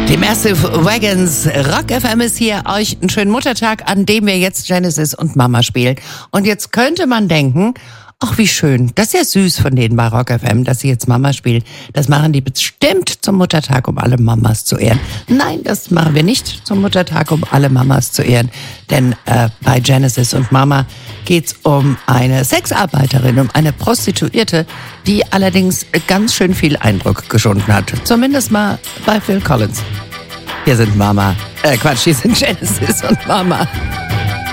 Die Massive Wagons Rock FM ist hier. Euch einen schönen Muttertag, an dem wir jetzt Genesis und Mama spielen. Und jetzt könnte man denken, ach wie schön, das ist ja süß von denen bei Rock FM, dass sie jetzt Mama spielen. Das machen die bestimmt zum Muttertag, um alle Mamas zu ehren. Nein, das machen wir nicht zum Muttertag, um alle Mamas zu ehren. Denn bei Genesis und Mama geht's um eine Sexarbeiterin, um eine Prostituierte, die allerdings ganz schön viel Eindruck geschunden hat. Zumindest mal bei Phil Collins. Hier sind Genesis und Mama.